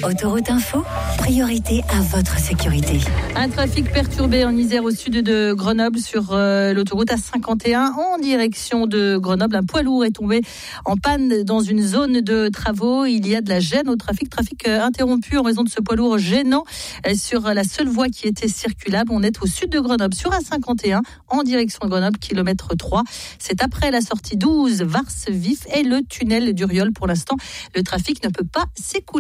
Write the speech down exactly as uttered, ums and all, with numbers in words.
Autoroute Info, priorité à votre sécurité. Un trafic perturbé en Isère au sud de Grenoble sur euh, l'autoroute A cinquante et un en direction de Grenoble. Un poids lourd est tombé en panne dans une zone de travaux. Il y a de la gêne au trafic. Trafic euh, interrompu en raison de ce poids lourd gênant euh, sur la seule voie qui était circulable. On est au sud de Grenoble sur A cinquante et un en direction de Grenoble, kilomètre trois. C'est après la sortie douze, Vars-Vif et le tunnel d'Uriol. Pour l'instant, le trafic ne peut pas s'écouler.